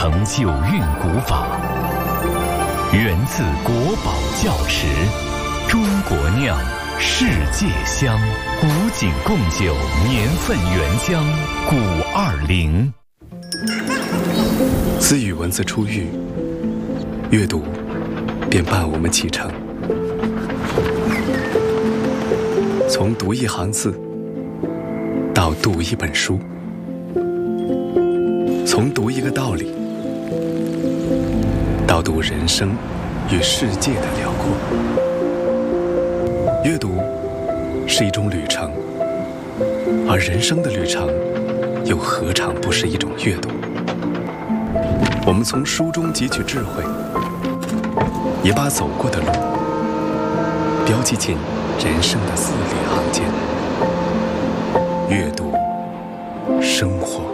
承九韵古法，源自国宝窖池，中国酿，世界香，古井贡酒年份原浆古20。 自语文字出狱，阅读便伴我们启程。从读一行字到读一本书，从读一个道理到读人生与世界的辽阔。阅读是一种旅程，而人生的旅程又何尝不是一种阅读？我们从书中汲取智慧，也把走过的路标记进人生的字里行间。阅读，生活。